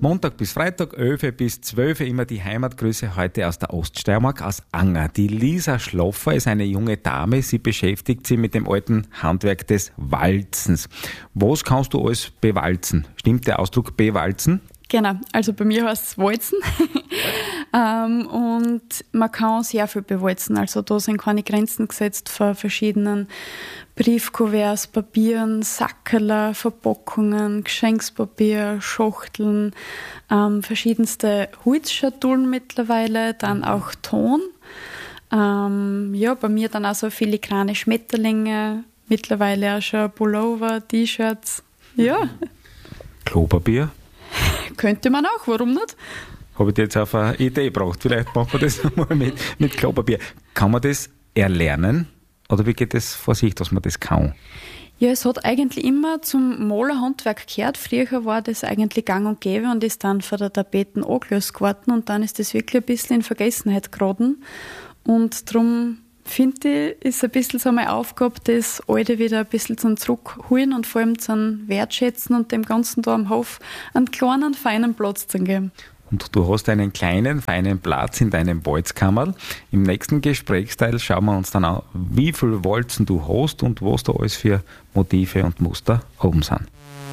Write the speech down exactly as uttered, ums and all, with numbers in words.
Montag bis Freitag, elf bis zwölf, immer die Heimatgrüße heute aus der Oststeiermark, aus Anger. Die Lisa Schloffer ist eine junge Dame, sie beschäftigt sich mit dem alten Handwerk des Walzens. Was kannst du alles bewalzen? Stimmt der Ausdruck bewalzen? Genau, also bei mir heißt es Walzen. ähm, und man kann sehr viel bewalzen. Also da sind keine Grenzen gesetzt von verschiedenen Briefkuverts, Papieren, Sackerler, Verpackungen, Geschenkspapier, Schachteln, ähm, verschiedenste Holzschatullen mittlerweile, dann auch Ton. Ähm, ja, bei mir dann auch so filigrane Schmetterlinge, mittlerweile auch schon Pullover, T-Shirts. Ja. Klopapier? Könnte man auch, warum nicht? Habe ich dir jetzt auf eine Idee gebracht. Vielleicht machen wir das mal mit, mit Klopapier. Kann man das erlernen? Oder wie geht das vor sich, dass man das kann? Ja, es hat eigentlich immer zum Malerhandwerk gehört. Früher war das eigentlich gang und gäbe und ist dann von der Tapeten angelöst geworden und dann ist das wirklich ein bisschen in Vergessenheit geraten. Und darum finde ich, ist ein bisschen so meine Aufgabe, das Alte wieder ein bisschen zum Zurückholen und vor allem zum Wertschätzen und dem Ganzen da am Hof einen kleinen, feinen Platz zu geben. Und du hast einen kleinen, feinen Platz in deinem Walzkammerl. Im nächsten Gesprächsteil schauen wir uns dann an, wie viele Walzen du hast und was da alles für Motive und Muster oben sind.